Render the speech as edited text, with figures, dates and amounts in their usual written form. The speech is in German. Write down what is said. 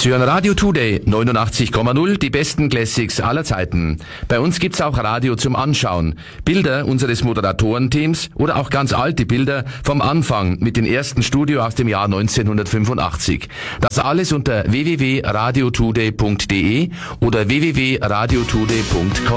Sie hören Radio Today 89,0, die besten Classics aller Zeiten. Bei uns gibt's auch Radio zum Anschauen. Bilder unseres Moderatorenteams oder auch ganz alte Bilder vom Anfang mit dem ersten Studio aus dem Jahr 1985. Das alles unter www.radiotoday.de oder www.radiotoday.com.